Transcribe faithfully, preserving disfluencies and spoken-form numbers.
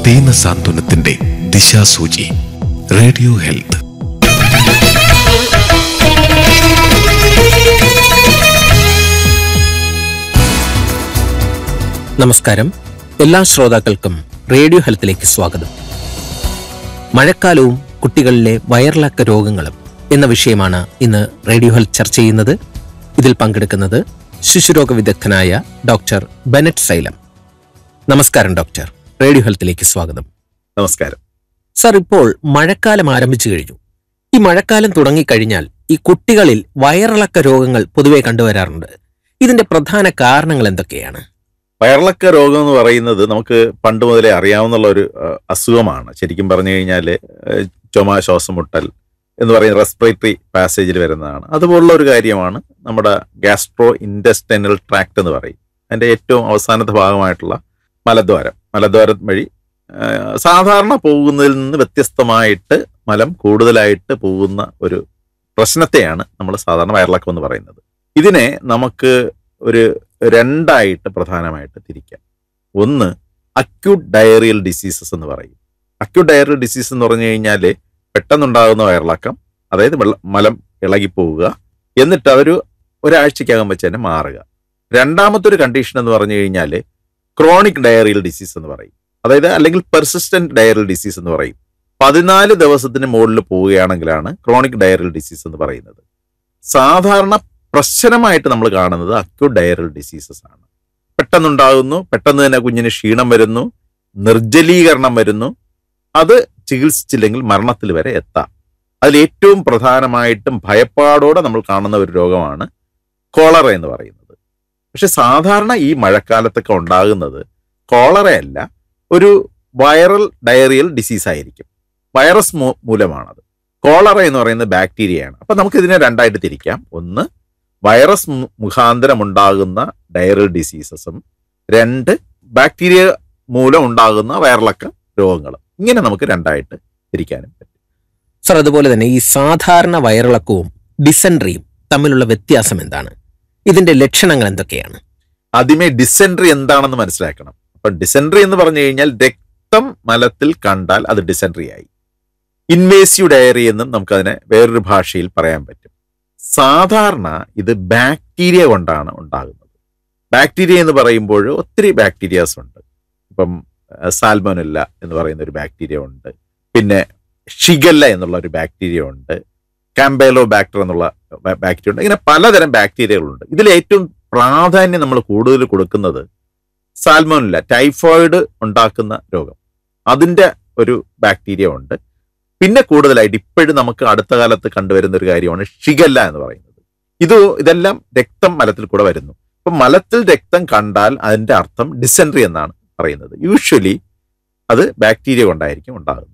ദീന സാന്ത്വനത്തിന്റെ ദിശാസൂചി. Radio health. നമസ്കാരം. എല്ലാ ശ്രോതാക്കൾക്കും റേഡിയോ ഹെൽത്തിലേക്ക് സ്വാഗതം. മഴക്കാലവും കുട്ടികളിലെ വയറിളക്ക രോഗങ്ങളും എന്ന വിഷയമാണ് ഇന്ന് റേഡിയോ ഹെൽത്ത് ചർച്ച ചെയ്യുന്നത്. ഇതിൽ പങ്കെടുക്കുന്നത് ശിശുരോഗ വിദഗ്ധനായ ഡോക്ടർ ബെനറ്റ് സൈലം. നമസ്കാരം ഡോക്ടർ, റേഡിയോ ഹെൽത്തിലേക്ക് സ്വാഗതം. നമസ്കാരം സർ. ഇപ്പോൾ മഴക്കാലം ആരംഭിച്ചു കഴിഞ്ഞു. ഈ മഴക്കാലം തുടങ്ങിക്കഴിഞ്ഞാൽ ഈ കുട്ടികളിൽ വയറിളക്ക രോഗങ്ങൾ പൊതുവെ കണ്ടുവരാറുണ്ട്. ഇതിന്റെ പ്രധാന കാരണങ്ങൾ എന്തൊക്കെയാണ്? വയറിളക്ക രോഗം എന്ന് പറയുന്നത് നമുക്ക് പണ്ട് മുതലേ അറിയാവുന്ന ഒരു അസുഖമാണ്. ശരിക്കും പറഞ്ഞു കഴിഞ്ഞാൽ ചുമ, ശ്വാസം മുട്ടൽ എന്ന് പറയുന്ന റെസ്പിറേറ്ററി പാസേജിൽ വരുന്നതാണ്. അതുപോലുള്ള ഒരു കാര്യമാണ് നമ്മുടെ ഗ്യാസ്ട്രോ ഇൻറ്റെസ്റ്റൈനൽ ട്രാക്ട് എന്ന് പറയും. അതിൻ്റെ ഏറ്റവും അവസാനത്തെ ഭാഗമായിട്ടുള്ള മലദ്വാരം മലദ്വാരം വഴി സാധാരണ പോകുന്നതിൽ നിന്ന് വ്യത്യസ്തമായിട്ട് മലം കൂടുതലായിട്ട് പോകുന്ന ഒരു പ്രശ്നത്തെയാണ് നമ്മൾ സാധാരണ വയറിളക്കം എന്ന് പറയുന്നത്. ഇതിനെ നമുക്ക് ഒരു രണ്ടായിട്ട് പ്രധാനമായിട്ട് തിരിക്കാം. ഒന്ന് അക്യൂട്ട് ഡയറിയൽ ഡിസീസസ് എന്ന് പറയും. അക്യൂട്ട് ഡയറിയൽ ഡിസീസ് എന്ന് പറഞ്ഞു കഴിഞ്ഞാൽ പെട്ടെന്നുണ്ടാകുന്ന വയറിളക്കം, അതായത് വെള്ളം മലം ഇളകിപ്പോവുക, എന്നിട്ട് അതൊരു ഒരാഴ്ചക്കകം വെച്ച് തന്നെ മാറുക. രണ്ടാമത്തെ ഒരു കണ്ടീഷൻ എന്ന് പറഞ്ഞു കഴിഞ്ഞാൽ ക്രോണിക് ഡയറിയൽ ഡിസീസ് എന്ന് പറയും. അതായത് അല്ലെങ്കിൽ പെർസിസ്റ്റന്റ് ഡയറിയൽ ഡിസീസ് എന്ന് പറയും. പതിനാല് ദിവസത്തിന് മുകളിൽ പോവുകയാണെങ്കിലാണ് ക്രോണിക് ഡയറിയൽ ഡിസീസ് എന്ന് പറയുന്നത്. സാധാരണ പ്രശ്നമായിട്ട് നമ്മൾ കാണുന്നത് അക്യൂട്ട് ഡയറിയൽ ഡിസീസസ് ആണ്. പെട്ടെന്നുണ്ടാകുന്നു, പെട്ടെന്ന് തന്നെ കുഞ്ഞിന് ക്ഷീണം വരുന്നു, നിർജ്ജലീകരണം വരുന്നു, അത് ചികിത്സിച്ചില്ലെങ്കിൽ മരണത്തിൽ വരെ എത്താം. അതിൽ ഏറ്റവും പ്രധാനമായിട്ടും ഭയപ്പാടോടെ നമ്മൾ കാണുന്ന ഒരു രോഗമാണ് കോളറ എന്ന് പറയുന്നത്. പക്ഷെ സാധാരണ ഈ മഴക്കാലത്തൊക്കെ ഉണ്ടാകുന്നത് കോളറയല്ല, ഒരു വൈറൽ ഡയറിയൽ ഡിസീസ് ആയിരിക്കും. വൈറസ് മൂലമാണത്. കോളറ എന്ന് പറയുന്നത് ബാക്ടീരിയയാണ്. അപ്പം നമുക്കിതിനെ രണ്ടായിട്ട് തിരിക്കാം. ഒന്ന് വൈറസ് മുഖാന്തരം ഉണ്ടാകുന്ന ഡയറിയൽ ഡിസീസസും, രണ്ട് ബാക്ടീരിയ മൂലം ഉണ്ടാകുന്ന വയറിളക്ക രോഗങ്ങളും. ഇങ്ങനെ നമുക്ക് രണ്ടായിട്ട് തിരിക്കാനും പറ്റും. സർ, അതുപോലെ തന്നെ ഈ സാധാരണ വയറിളക്കവും ഡിസെൻട്രിയും തമ്മിലുള്ള വ്യത്യാസം എന്താണ്? ഇതിന്റെ ലക്ഷണങ്ങൾ എന്തൊക്കെയാണ്? ആദ്യമേ ഡിസെൻട്രി എന്താണെന്ന് മനസ്സിലാക്കണം. അപ്പൊ ഡിസെൻട്രി എന്ന് പറഞ്ഞു കഴിഞ്ഞാൽ രക്തം മലത്തിൽ കണ്ടാൽ അത് ഡിസെൻട്രി ആയി. ഇൻവേസീവ് ഡയറി എന്നും നമുക്കതിനെ വേറൊരു ഭാഷയിൽ പറയാൻ പറ്റും. സാധാരണ ഇത് ബാക്ടീരിയ കൊണ്ടാണ് ഉണ്ടാകുന്നത്. ബാക്ടീരിയ എന്ന് പറയുമ്പോൾ ഒത്തിരി ബാക്ടീരിയാസ് ഉണ്ട്. ഇപ്പം സാൽമോനെല്ല എന്ന് പറയുന്ന ഒരു ബാക്ടീരിയ ഉണ്ട്, പിന്നെ ഷിഗല്ല എന്നുള്ള ഒരു ബാക്ടീരിയ ഉണ്ട്, കാമ്പേലോ ബാക്ടർ എന്നുള്ള ബാക്ടീരിയ ഉണ്ട്. ഇങ്ങനെ പലതരം ബാക്ടീരിയകളുണ്ട്. ഇതിൽ ഏറ്റവും പ്രാധാന്യം നമ്മൾ കൂടുതൽ കൊടുക്കുന്നത് സാൽമോനെല്ല, ടൈഫോയിഡ് ഉണ്ടാക്കുന്ന രോഗം, അതിൻ്റെ ഒരു ബാക്ടീരിയ ഉണ്ട്. പിന്നെ കൂടുതലായിട്ട് ഇപ്പോഴും നമുക്ക് അടുത്ത കാലത്ത് കണ്ടുവരുന്ന ഒരു കാര്യമാണ് ഷിഗല്ല എന്ന് പറയുന്നത്. ഇത് ഇതെല്ലാം രക്തം മലത്തിൽ കൂടെ വരുന്നു. അപ്പം മലത്തിൽ രക്തം കണ്ടാൽ അതിൻ്റെ അർത്ഥം ഡിസെൻട്രി എന്നാണ് പറയുന്നത്. യൂഷ്വലി അത് ബാക്ടീരിയ കൊണ്ടായിരിക്കും ഉണ്ടാകുന്നത്.